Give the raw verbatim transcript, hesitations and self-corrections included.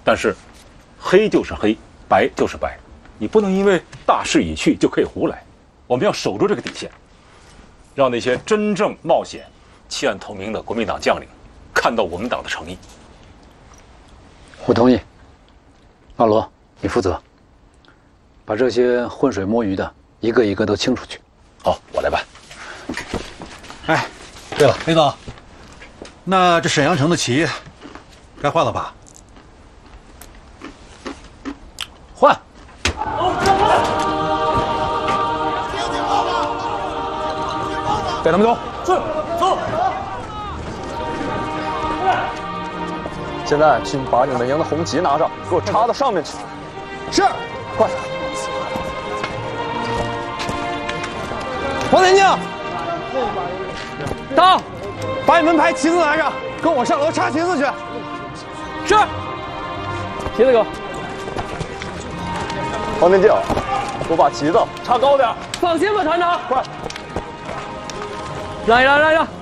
但是，黑就是黑，白就是白，你不能因为大势已去就可以胡来。我们要守住这个底线，让那些真正冒险、弃暗投明的国民党将领看到我们党的诚意。 我同意。阿罗，你负责，把这些浑水摸鱼的一个一个都清出去。 好，我来办。 哎，对了，雷总，那这沈阳城的旗该换了吧？ 换。带他们走。是，走。 现在，请把你们营的红旗拿上，给我插到上面去。是，快。 王连将，到，把你们排旗子拿上，跟我上楼插旗子去。是。旗子给我。 王连将，给我把旗子插高点。 放心吧，团长。 快。 让一让，让一让。